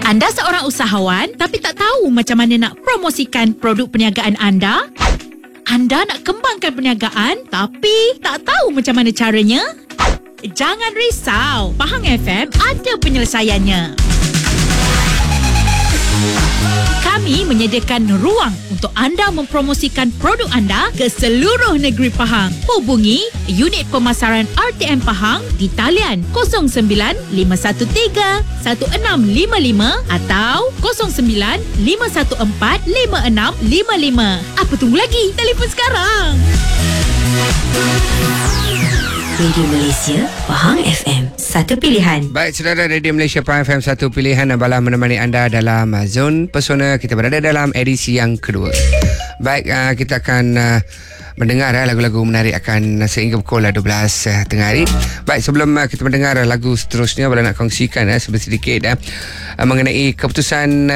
Anda seorang usahawan tapi tak tahu macam mana nak promosikan produk perniagaan anda? Anda nak kembangkan perniagaan tapi tak tahu macam mana caranya? Jangan risau, Pahang FM ada penyelesaiannya. Kami menyediakan ruang untuk anda mempromosikan produk anda ke seluruh negeri Pahang. Hubungi unit pemasaran RTM Pahang di talian 09-513-1655 atau 09-514-5655. Apa tunggu lagi? Telefon sekarang. Radio Malaysia, Pahang FM, satu pilihan. Baik, saudara, Radio Malaysia Pahang FM, satu pilihan Abala menemani anda dalam Zone Pesona. Kita berada dalam edisi yang kedua. Baik, kita akan mendengar lagu-lagu menarik akan sehingga pukul 12 tengah hari. Baik, sebelum kita mendengar lagu seterusnya, Abala nak kongsikan sedikit mengenai keputusan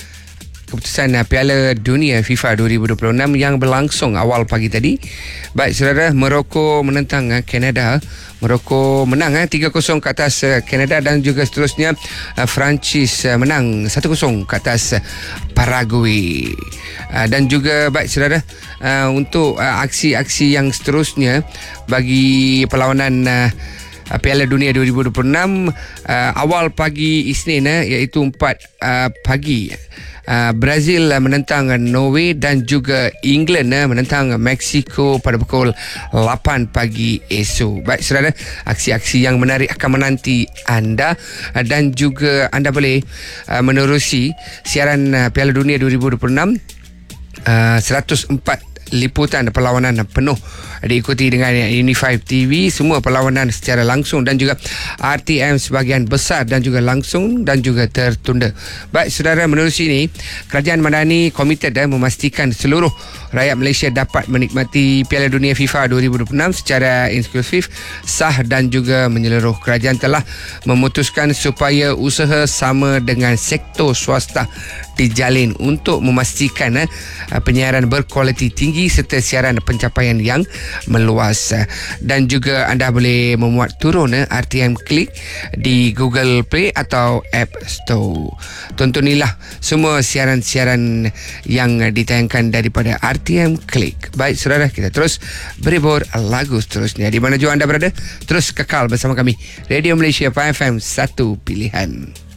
Piala Dunia FIFA 2026 yang berlangsung awal pagi tadi. Baik, saudara, Morocco menentang Kanada. Morocco menang 3-0 ke atas Kanada, dan juga seterusnya Perancis menang 1-0 ke atas Paraguay. Dan juga baik, saudara, untuk aksi-aksi yang seterusnya bagi perlawanan Piala Dunia 2026 awal pagi Isnin, iaitu 4 pagi. Brazil menentang Norway dan juga England menentang Mexico pada pukul 8 pagi esok. Baik, saudara, aksi-aksi yang menarik akan menanti anda, dan juga anda boleh menerusi siaran Piala Dunia 2026 104 liputan perlawanan penuh diikuti dengan Uni5 TV, semua perlawanan secara langsung, dan juga RTM sebahagian besar dan juga langsung dan juga tertunda. Baik, saudara, menerusi ini, Kerajaan Madani komited memastikan seluruh rakyat Malaysia dapat menikmati Piala Dunia FIFA 2026 secara inklusif, sah dan juga menyeluruh. Kerajaan telah memutuskan supaya usaha sama dengan sektor swasta dijalin untuk memastikan penyiaran berkualiti tinggi serta siaran pencapaian yang meluas. Dan juga anda boleh memuat turun RTM Click di Google Play atau App Store. Tontonilah semua siaran-siaran yang ditayangkan daripada RTM Click. Baik, saudara, kita terus berebut lagu seterusnya. Di mana jua anda berada, terus kekal bersama kami, Radio Malaysia Pahang FM, satu pilihan.